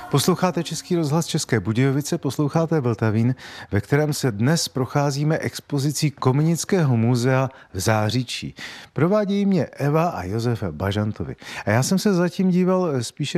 Posloucháte Český rozhlas České Budějovice, posloucháte Vltavín, ve kterém se dnes procházíme expozicí Koměnického muzea v Záříčí. Provádějí mě Eva a Josef Bažantovi. A já jsem se zatím díval spíše